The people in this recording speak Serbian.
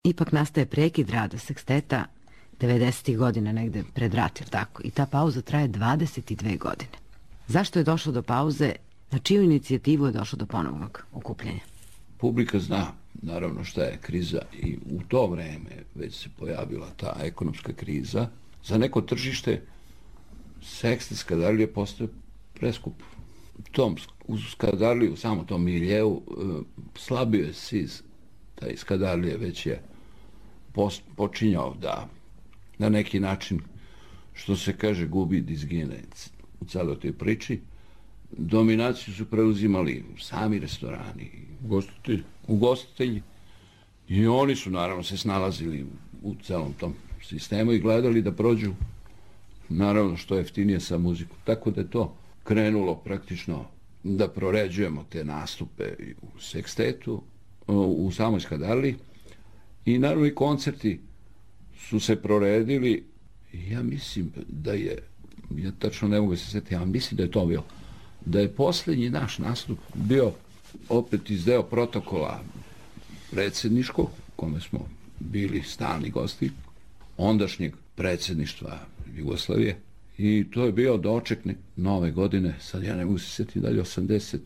Ipak nastaje prekid rada seksteta 90. godina, negde pred rat, ili tako? I ta pauza traje 22 godine. Zašto je došlo do pauze? Na čiju inicijativu je došlo do ponovnog okupljanja? Publika zna, naravno, šta je kriza i u to vreme već se pojavila ta ekonomska kriza. Za neko tržište Sekstet Skadarlije postoje preskup. U Skadarliju, samo tom miljeu, slabio je Siz. Taj Skadarlije već je počinjao da na neki način, što se kaže, gubi, izgine u celoj toj priči. Dominaciju su preuzimali sami restorani, ugostitelji, i oni su naravno se snalazili u celom tom sistemu i gledali da prođu naravno što jeftinije sa muzikom. Tako da je to krenulo praktično da proređujemo te nastupe u sekstetu, u samoj Skadarliji, i naravno i koncerti su se proredili. Ja mislim da je, ja tačno ne mogu se setiti, ja mislim da je to bilo, da je posljednji naš nastup bio opet iz deo protokola predsjedniškog, u kome smo bili stalni gosti ondašnjeg predsjedništva Jugoslavije, i to je bio doček nove godine, sad ja ne mogu se sjetiti dalje, 80,